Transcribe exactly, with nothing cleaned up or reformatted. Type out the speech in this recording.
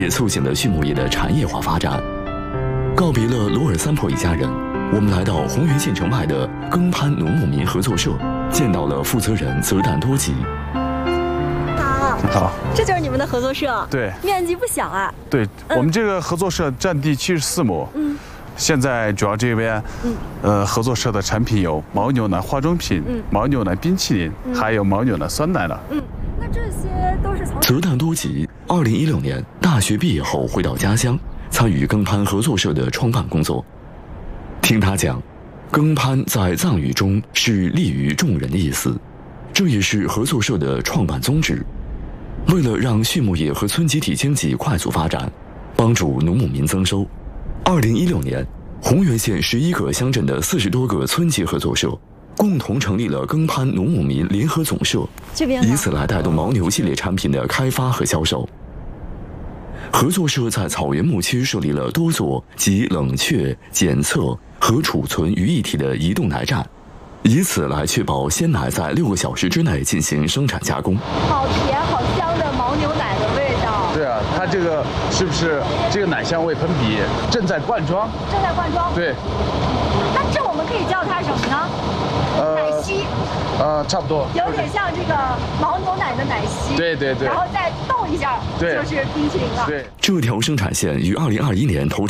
也促进了畜牧业的产业化发展。告别了罗尔三婆一家人，我们来到红原县城外的耕潘农牧民合作社，见到了负责人泽旦多吉。 好， 好， 这就是你们的合作社。 对， 面积不小啊。 对， 嗯、 我们这个合作社占地七十四亩。嗯。现在主要这边，嗯，呃，合作社的产品有牦牛奶化妆品、嗯、牦牛奶冰淇淋，嗯、还有牦牛奶酸奶了。 嗯，那这些都是从泽旦多吉二零一六年大学毕业后回到家乡，参与耕潘合作社的创办工作。听他讲，耕潘在藏语中是利于众人的意思，这也是合作社的创办宗旨。为了让畜牧业和村集体经济快速发展，帮助农牧民增收。二零一六年，红原县十一个乡镇的四十多个村级合作社，共同成立了耕潘农牧民联合总社，以此来带动牦牛系列产品的开发和销售。合作社在草原牧区设立了多座集冷却、检测和储存于一体的移动奶站，以此来确保鲜奶在六个小时之内进行生产加工。 好甜好香的牦牛奶的味道。 对啊，它这个是不是这个奶香味喷鼻？正在灌装。 正在灌装。 对。 那这我们可以叫它什么呢？呃、奶昔。 呃，差不多。 有点像这个牦牛奶的奶昔。 对对对。 然后再冻一下， 对， 就是冰淇淋了。 对。 这条生产线于二零二一年投产。